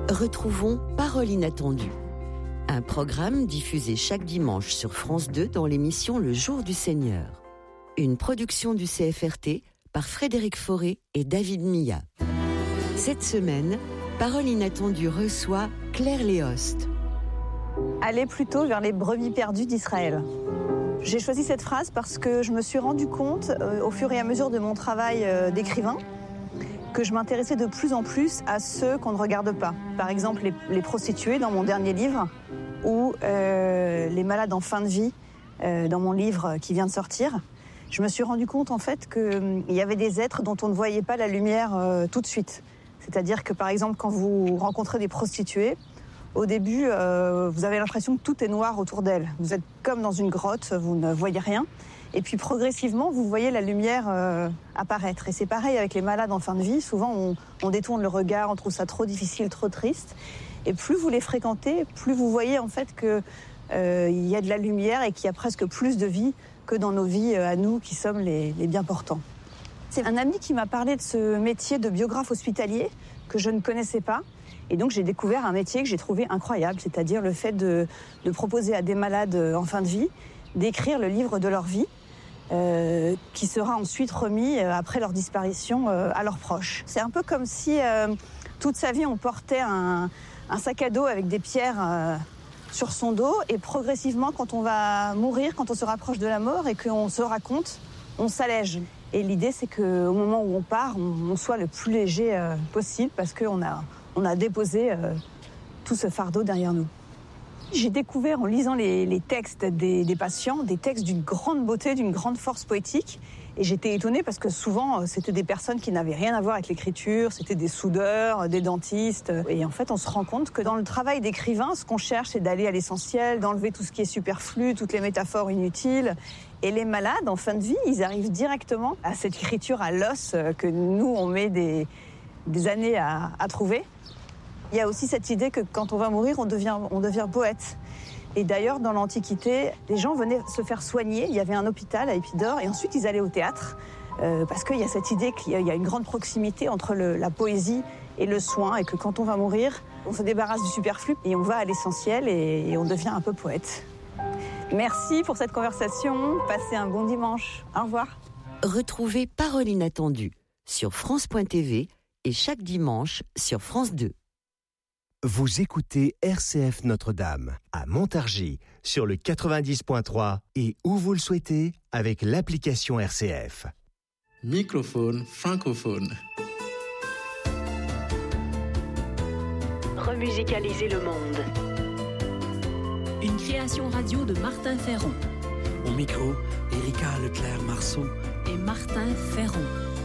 Retrouvons Parole inattendue, un programme diffusé chaque dimanche sur France 2 dans l'émission Le Jour du Seigneur. Une production du CFRT par Frédéric Forêt et David Milla. Cette semaine, Parole inattendue reçoit Claire Léost. Aller plutôt vers les brebis perdues d'Israël. J'ai choisi cette phrase parce que je me suis rendu compte, au fur et à mesure de mon travail d'écrivain, que je m'intéressais de plus en plus à ceux qu'on ne regarde pas. Par exemple, les prostituées dans mon dernier livre, ou les malades en fin de vie dans mon livre qui vient de sortir. Je me suis rendu compte en fait qu'il y avait des êtres dont on ne voyait pas la lumière tout de suite. C'est-à-dire que par exemple, quand vous rencontrez des prostituées, au début, vous avez l'impression que tout est noir autour d'elles. Vous êtes comme dans une grotte, vous ne voyez rien. Et puis progressivement, vous voyez la lumière apparaître. Et c'est pareil avec les malades en fin de vie. Souvent, on détourne le regard, on trouve ça trop difficile, trop triste. Et plus vous les fréquentez, plus vous voyez en fait qu'il y a de la lumière et qu'il y a presque plus de vie que dans nos vies à nous qui sommes les bien portants. C'est un ami qui m'a parlé de ce métier de biographe hospitalier que je ne connaissais pas. Et donc j'ai découvert un métier que j'ai trouvé incroyable, c'est-à-dire le fait de proposer à des malades en fin de vie d'écrire le livre de leur vie, qui sera ensuite remis après leur disparition à leurs proches. C'est un peu comme si toute sa vie on portait un sac à dos avec des pierres sur son dos, et progressivement quand on va mourir, quand on se rapproche de la mort et qu'on se raconte, on s'allège. Et l'idée c'est qu'au moment où on part, on soit le plus léger possible parce qu'on a déposé tout ce fardeau derrière nous. J'ai découvert en lisant les textes des patients, des textes d'une grande beauté, d'une grande force poétique. Et j'étais étonnée parce que souvent, c'était des personnes qui n'avaient rien à voir avec l'écriture, c'était des soudeurs, des dentistes. Et en fait, on se rend compte que dans le travail d'écrivain, ce qu'on cherche, c'est d'aller à l'essentiel, d'enlever tout ce qui est superflu, toutes les métaphores inutiles. Et les malades, en fin de vie, ils arrivent directement à cette écriture à l'os que nous, on met des années à trouver. Il y a aussi cette idée que quand on va mourir, on devient poète. Et d'ailleurs, dans l'Antiquité, les gens venaient se faire soigner. Il y avait un hôpital à Épidore et ensuite ils allaient au théâtre. Parce qu'il y a cette idée qu'il y a une grande proximité entre la poésie et le soin. Et que quand on va mourir, on se débarrasse du superflu et on va à l'essentiel et on devient un peu poète. Merci pour cette conversation. Passez un bon dimanche. Au revoir. Retrouvez Parole inattendue sur France.tv et chaque dimanche sur France 2. Vous écoutez RCF Notre-Dame à Montargis sur le 90.3 et où vous le souhaitez avec l'application RCF. Microphone francophone. Remusicaliser le monde. Une création radio de Martin Ferron. Au micro, Erika Leclerc-Marceau et Martin Ferron.